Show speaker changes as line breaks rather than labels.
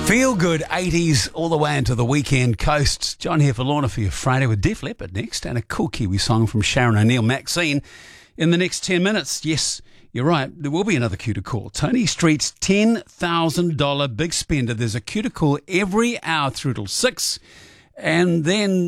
Feel good 80s all the way into the weekend coast. John here for Lorna for your Friday with Def Leppard next, and a cool Kiwi song from Sharon O'Neill, Maxine, in the next 10 minutes. Yes, you're right, there will be another cue to call. Tony Street's $10,000 big spender. There's a cue to call every hour through till 6, and then